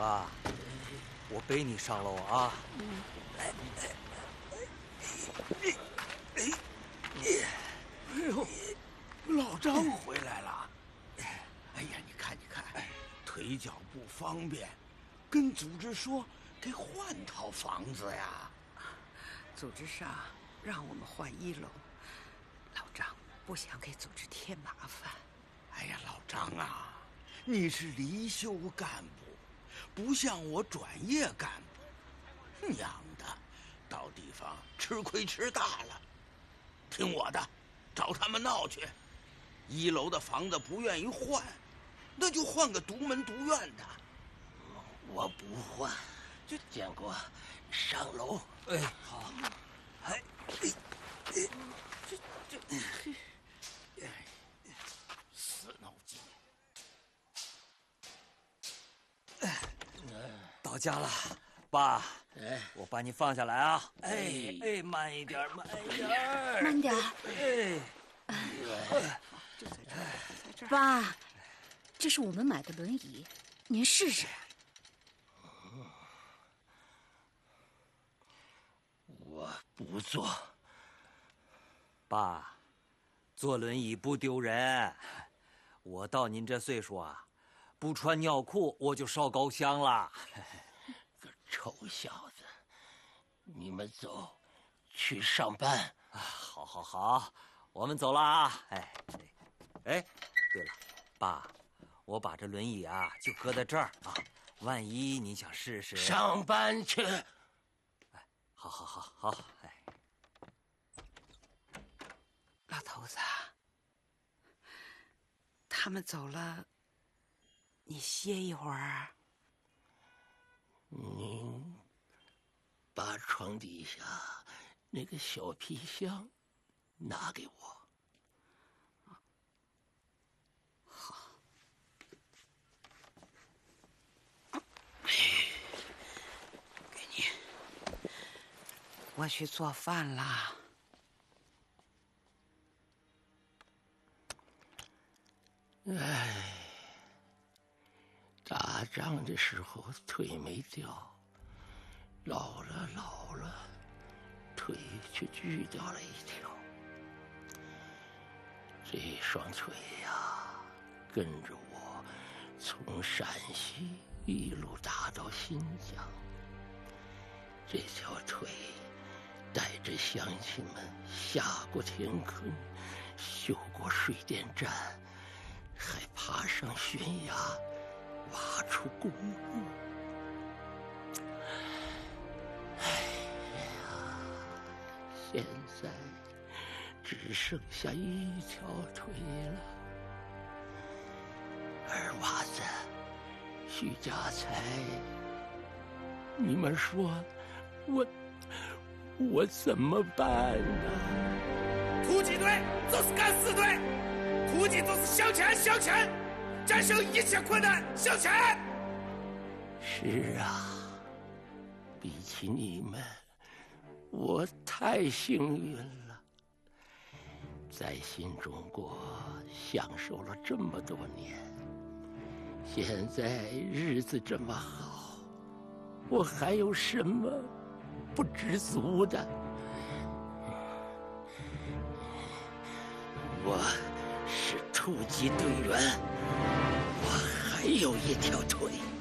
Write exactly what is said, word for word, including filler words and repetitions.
爸，我背你上楼啊。嗯。 哎呦，老张回来了！哎呀，你看，你看，腿脚不方便，跟组织说给换套房子呀。 组织上让我们换一楼，老张不想给组织添麻烦。 哎呀，老张啊，你是离休干部，不像我转业干部，娘的，到地方吃亏吃大了。听我的，找他们闹去。一楼的房子不愿意换，那就换个独门独院的。 我不换，就建国上楼。 哎，好。哎，哎，这这， 死脑筋！ 到家了，爸。 哎， 我把你放下来啊！哎哎，慢一点，慢一点， 慢点。 哎， 就在这儿，在这儿。 爸，这是我们买的轮椅，您试试。 我不坐。 爸，坐轮椅不丢人。我到您这岁数啊，不穿尿裤我就烧高香了。 个臭小子，你们走，去上班。 啊，好，好，好，我们走了啊！哎，哎，对了，爸，我把这轮椅啊就搁在这儿啊，万一你想试试。 上班去。 哎，好，好，好，好，哎。 老头子，他们走了，你歇一会儿。 您把床底下那个小皮箱拿给我。 好。给你。我去做饭啦。 哎，打仗的时候腿没掉，老了老了，腿却锯掉了一条。这双腿呀，跟着我从陕西一路打到新疆。这条腿带着乡亲们下过田坑，修过水电站，还爬上悬崖，挖出公路。哎呀，现在只剩下一条腿了。二娃子，徐家财，你们说我我怎么办呢？ 突击队就是敢死队，突击就是向前向前，战胜一切困难向前。 是啊，比起你们，我太幸运了，在新中国享受了这么多年，现在日子这么好，我还有什么不知足的？我是突击队员，我还有一条腿。